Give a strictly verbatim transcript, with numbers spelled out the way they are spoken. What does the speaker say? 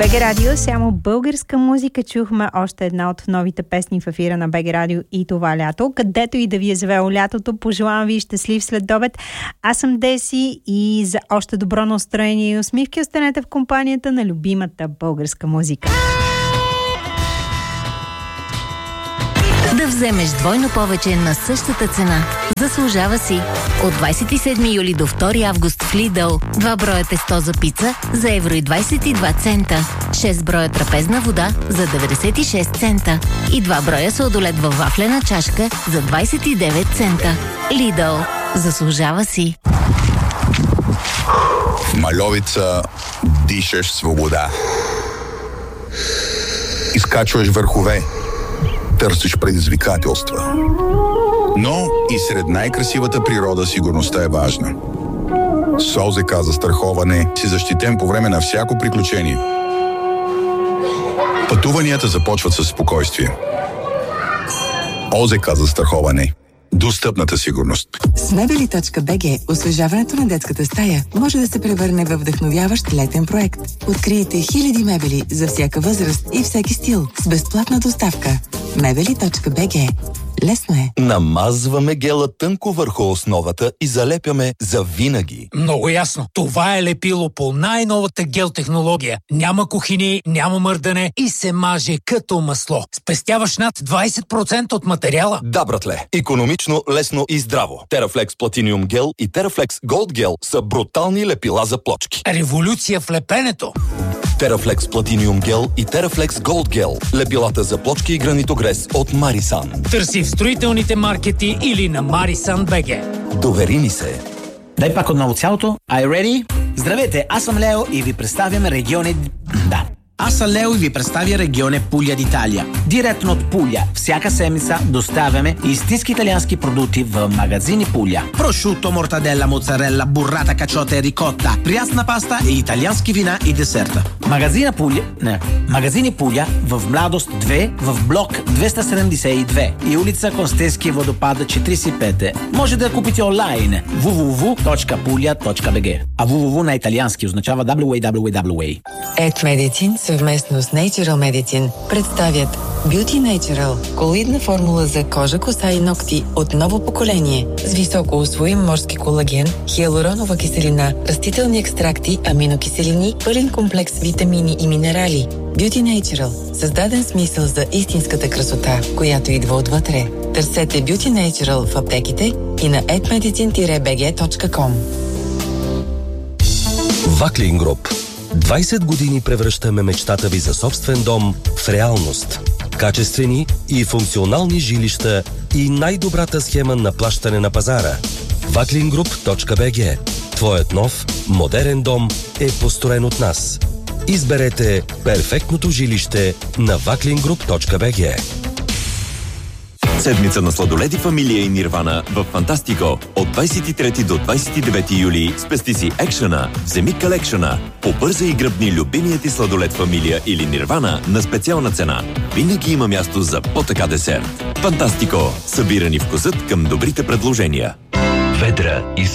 БГ Радио, само българска музика. Чухме още една от новите песни в ефира на БГ Радио и това лято. Където и да ви е завело лятото, пожелавам ви щастлив следобед. Аз съм Деси и за още добро настроение и усмивки останете в компанията на любимата българска музика. Да вземеш двойно повече на същата цена. Заслужава си. От двадесет и седми юли до втори август в Lidl два броя тесто за пица за евро и двадесет и два цента, шест броя трапезна вода за деветдесет и шест цента и два броя сладолед във вафлена чашка за двадесет и девет цента. Lidl. Заслужава си. В Мальовица дишаш свобода. Изкачваш върхове. Търсиш предизвикателства. Но и сред най-красивата природа сигурността е важна. С ОЗК застраховане си защитен по време на всяко приключение. Пътуванията започват със спокойствие. ОЗК застраховане. Достъпната сигурност. С мебели точка би джи освежаването на детската стая може да се превърне във вдъхновяващ летен проект. Открийте хиляди мебели за всяка възраст и всеки стил с безплатна доставка. мебели точка би джи. Лесно е. Намазваме гела тънко върху основата и залепяме за винаги. Много ясно. Това е лепило по най-новата гел технология. Няма кухини, няма мърдане и се маже като масло. Спестяваш над двадесет процента от материала. Да, братле. Икономично, лесно и здраво. Терафлекс Platinum Gel и Терафлекс Gold Gel са брутални лепила за плочки. Революция в лепенето. Терафлекс Platinum Gel и Терафлекс Gold Gel. Лепилата за плочки и гранитогрес от Марисан. Търси в строителните маркети или на Марисан БГ. Довери ни се. Дай пак отново цялото. Are you ready? Здравейте, аз съм Лео и ви представям региони... Да. Аз съм Лео и ви представя регионе Пуля d'Italia. Директно от Пуля. Всяка седмица доставяме истински италиански продукти в магазини Пуля. Прошуто, мортаделла, моцарелла, буррата, качота и рикотта, прясна паста и италиански вина и десерта. Магазина Пуля... Не. Магазини Пуля в Младост две, в блок двеста седемдесет и две и улица Констенски водопада четиридесет и пет. Може да я купите онлайн дабъл ю дабъл ю дабъл ю точка пуля точка би джи. А дабъл ю дабъл ю на италиански означава дабъл ю дабъл ю дабъл ю. Ed Medicine съвместно с Natural Medicine представят Beauty Natural – колоидна формула за кожа, коса и ногти от ново поколение с високо усвоим морски колаген, хиалуронова киселина, растителни екстракти, аминокиселини, пълен комплекс витамини и минерали. Beauty Natural – създаден смисъл за истинската красота, която идва отвътре. Търсете Beauty Natural в аптеките и на ед медицин би джи точка ком. Ваклин Груп. двадесет години превръщаме мечтата ви за собствен дом в реалност. Качествени и функционални жилища и най-добрата схема на плащане на пазара. ваклин груп точка би джи. Твоят нов, модерен дом е построен от нас. Изберете перфектното жилище на ваклин груп точка би джи. Седмица на сладоледи Фамилия и Нирвана в Фантастико. От двадесет и трети до двадесет и девети юли спести си екшена, вземи колекшена. Побърза и гръбни любимият ти сладолед Фамилия или Нирвана на специална цена. Винаги има място за по-така десерт. Фантастико. Събирани вкусът към добрите предложения. Ведра и